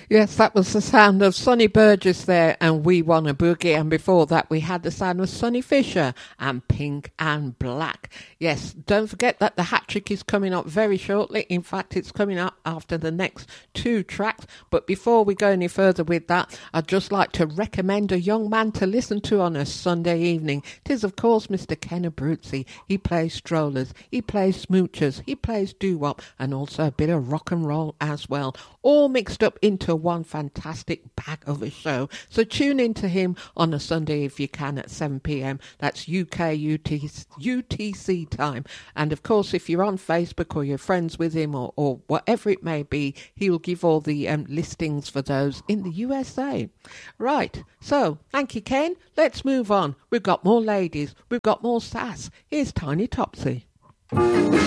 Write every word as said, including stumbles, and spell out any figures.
Yes, that was the sound of Sonny Burgess there and We Wanna Boogie, and before that we had the sound of Sonny Fisher and Pink and Black. Yes, don't forget that the hat trick is coming up very shortly. In fact, it's coming up after the next two tracks. But before we go any further with that, I'd just like to recommend a young man to listen to on a Sunday evening. It is, of course, Mister Ken Abruzzi. He plays strollers, he plays smoochers, he plays doo-wop, and also a bit of rock and roll as well, all mixed up into one fantastic bag of a show. So tune in to him on a Sunday if you can at seven p.m. That's U K U T C time. And of course, if you're on Facebook or you're friends with him or, or whatever it may be, he'll give all the um, listings for those in the U S A. Right, so thank you, Ken. Let's move on. We've got more ladies. We've got more sass. Here's Tiny Topsy.